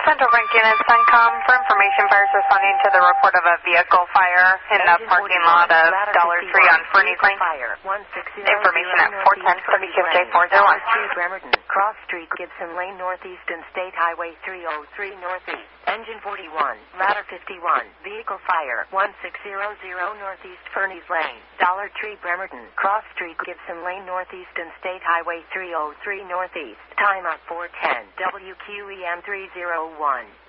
Central Rankin and Suncom for information. Fires responding to the report of a vehicle fire in the parking lot of Dollar Tree on Fernie's Lane. Information at 410 for BQJ401. Bremerton, Cross Street, Gibson Lane Northeast and State Highway 303 Northeast. Engine 41, ladder 51, vehicle fire, 1600 Northeast Fernie's Lane. Dollar Tree, Bremerton, Cross Street, Gibson Lane Northeast and State Highway 303 Northeast. Time at 410, WQEM 301.